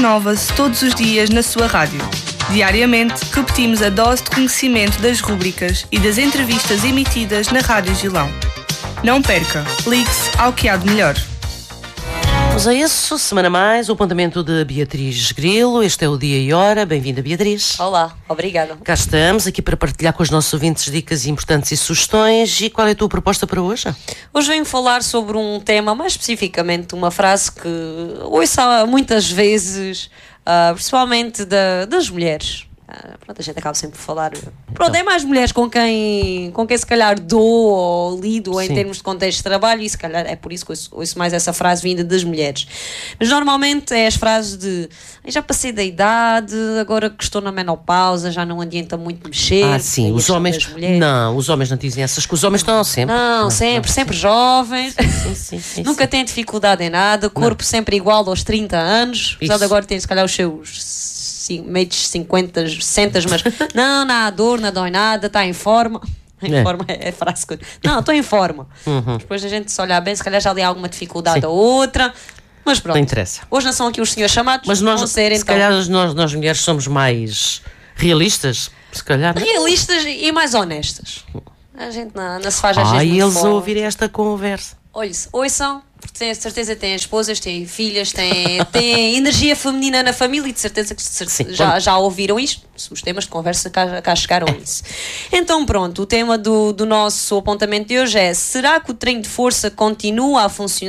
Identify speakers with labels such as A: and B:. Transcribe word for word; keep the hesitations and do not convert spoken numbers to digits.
A: Renova-se todos os dias na sua rádio. Diariamente, repetimos a dose de conhecimento das rúbricas e das entrevistas emitidas na Rádio Gilão. Não perca, ligue-se ao que há de melhor.
B: Vamos a isso, semana mais, o apontamento de Beatriz Grilo. Este é o dia e hora. Bem-vinda, Beatriz.
C: Olá, obrigada.
B: Cá estamos, aqui para partilhar com os nossos ouvintes dicas importantes e sugestões. E qual é a tua proposta para hoje?
C: Hoje venho falar sobre um tema, mais especificamente uma frase que ouço muitas vezes, uh, principalmente da, das mulheres. Uh, pronto, a gente acaba sempre por falar. Pronto, então. É mais mulheres com quem, com quem se calhar dou ou lido em termos de contexto de trabalho, e se calhar é por isso que ouço, ouço mais essa frase vinda das mulheres. Mas normalmente é as frases de já passei da idade, agora que estou na menopausa, já não adianta muito mexer.
B: Ah, sim, os homens. Não, os homens não dizem essas coisas. Os homens estão sempre.
C: Não, não sempre, não, sempre sim. Jovens.
B: Sim, sim, sim,
C: Nunca
B: sim.
C: têm dificuldade em nada, corpo não. Sempre igual aos trinta anos, apesar de agora ter se calhar os seus meios cinquenta, sessenta, mas não, não há dor, não dói nada, está em forma. Em é. forma é, é frase que... Não, estou em forma.
B: Uhum.
C: Depois a gente se olhar bem, se calhar já ali há alguma dificuldade ou outra. Mas pronto.
B: Não interessa.
C: Hoje não são aqui os senhores chamados.
B: Mas nós,
C: ser,
B: se
C: então...
B: calhar, nós, nós mulheres somos mais realistas. Se calhar. Não?
C: Realistas e mais honestas. A gente não, não se faz às vezes.
B: Ah, e eles
C: fora.
B: ouvirem esta conversa.
C: Olha-se, ouçam, porque tenho certeza que têm esposas, têm filhas, têm, têm energia feminina na família e de certeza que Sim, já, já ouviram isto. Os temas de conversa cá, cá chegaram a isso. Então pronto, o tema do, do nosso apontamento de hoje é: será que o treino de força continua a funcionar